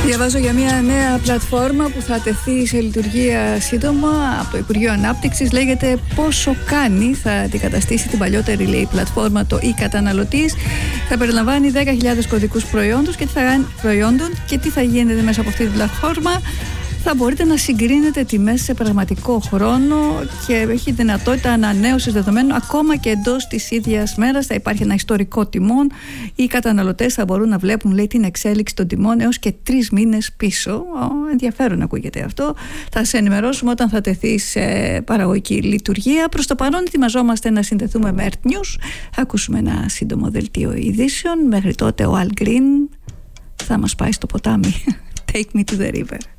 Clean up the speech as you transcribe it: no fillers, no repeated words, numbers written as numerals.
Διαβάζω για μια νέα πλατφόρμα που θα τεθεί σε λειτουργία σύντομα από το Υπουργείο Ανάπτυξης. Λέγεται Πόσο Κάνει. Θα αντικαταστήσει την παλιότερη, λέει, πλατφόρμα, το e-καταναλωτής. Θα περιλαμβάνει 10.000 κωδικούς προϊόντων και τι θα γίνεται μέσα από αυτή την πλατφόρμα. Θα μπορείτε να συγκρίνετε τιμές σε πραγματικό χρόνο και έχει δυνατότητα ανανέωσης δεδομένων ακόμα και εντός της ίδιας μέρας. Θα υπάρχει ένα ιστορικό τιμών. Οι καταναλωτές θα μπορούν να βλέπουν, λέει, την εξέλιξη των τιμών έως και 3 μήνες πίσω. Ενδιαφέρον ακούγεται αυτό. Θα σε ενημερώσουμε όταν θα τεθεί σε παραγωγική λειτουργία. Προς το παρόν ετοιμαζόμαστε να συνδεθούμε με Earth News. Θα ακούσουμε ένα σύντομο δελτίο ειδήσεων. Μέχρι τότε ο Al Green θα μας πάει στο ποτάμι. Take me to the river.